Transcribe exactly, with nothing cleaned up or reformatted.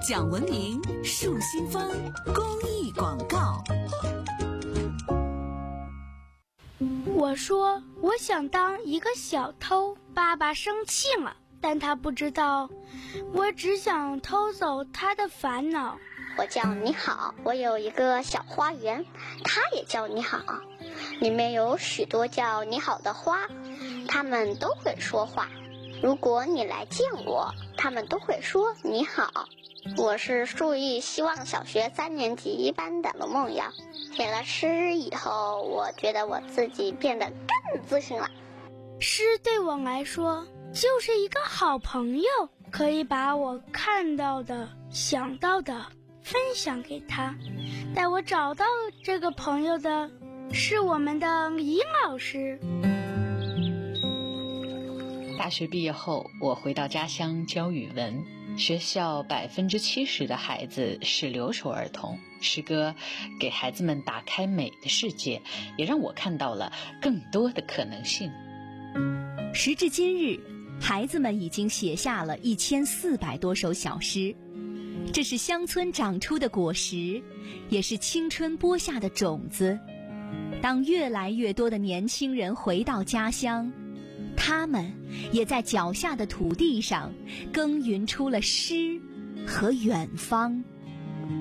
讲文明树新风公益广告。 我说我想当一个小偷，爸爸生气了，但他不知道我只想偷走他的烦恼。 我叫你好，我有一个小花园，它也叫你好，里面有许多叫你好的花，它们都会说话。如果你来见我，它们都会说你好。我是树艺希望小学三年级一班的罗梦瑶，写了诗以后，我觉得我自己变得更自信了。 诗对我来说就是一个好朋友，可以把我看到的、想到的分享给他。带我找到这个朋友的是我们的尹老师。 大学毕业后，我回到家乡教语文。学校百分之七十的孩子是留守儿童，诗歌给孩子们打开美的世界，也让我看到了更多的可能性。 时至今日，孩子们已经写下了一千四百多首小诗，这是乡村长出的果实，也是青春播下的种子。当越来越多的年轻人回到家乡，他们也在脚下的土地上耕耘出了诗和远方。